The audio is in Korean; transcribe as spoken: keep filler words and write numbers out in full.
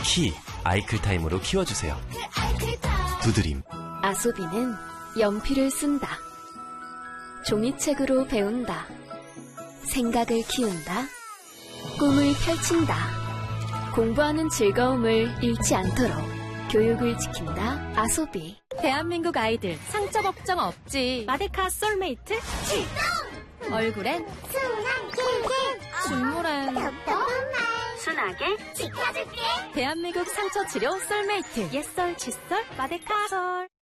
키 아이클타임으로 키워주세요. 두드림. 아소비는 연필을 쓴다. 종이책으로 배운다. 생각을 키운다. 꿈을 펼친다. 공부하는 즐거움을 잃지 않도록 교육을 지킨다. 아소비. 대한민국 아이들 상처 걱정 없지. 마데카 솔메이트 출동! 얼굴엔 순한 캔캔 눈물엔 순하게 지켜줄게. 대한민국 상처 치료 솔메이트. 옛설 칫솔 마데카 솔.